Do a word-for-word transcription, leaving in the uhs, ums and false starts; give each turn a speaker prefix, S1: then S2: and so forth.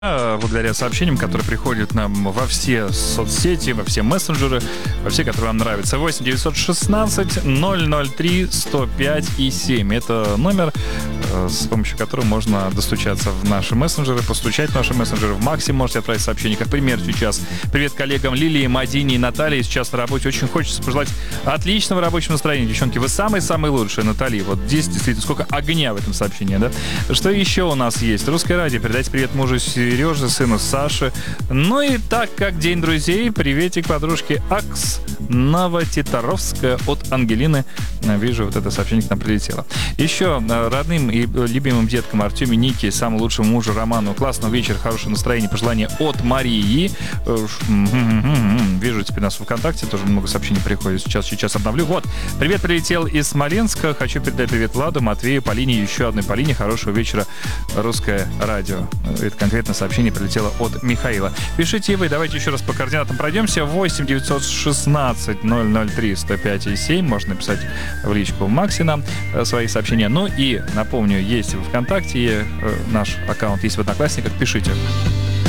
S1: Благодаря сообщениям, которые приходят нам во все соцсети, во все мессенджеры, во все, которые вам нравятся. восемь девятьсот шестнадцать ноль ноль три сто пять и семь. Это номер, с помощью которого можно достучаться в наши мессенджеры, постучать в наши мессенджеры. В Максе можете отправить сообщение. Как пример сейчас. Привет коллегам Лилии, Мадине и Наталье. Сейчас на работе. Очень хочется пожелать отличного рабочего настроения. Девчонки, вы самые-самые лучшие, Наталья. Вот здесь действительно сколько огня в этом сообщении, да? Что еще у нас есть? Русское радио. Передайте привет мужу Сереже, сыну Саши. Ну и так как День друзей, приветик подружке Акс Новотитаровская от Ангелины. Вижу, вот это сообщение к нам прилетело. Еще родным и любимым деткам Артеме, Нике, самому лучшему мужу Роману. Классного вечера, хорошего настроения, пожелания от Марии. Вижу теперь нас в ВКонтакте, тоже много сообщений приходит. Сейчас, сейчас обновлю. Вот, привет прилетел из Смоленска. Хочу передать привет Владу, Матвею, Полине, еще одной Полине. Хорошего вечера, Русское радио. Это конкретно сообщение прилетело от Михаила. Пишите и вы, давайте еще раз по координатам пройдемся. восемь девятьсот шестнадцать ноль ноль три сто пять и семь. Можно написать в личку Макси нам свои сообщения. Ну и напомню, есть в ВКонтакте, наш аккаунт есть в Одноклассниках. Пишите.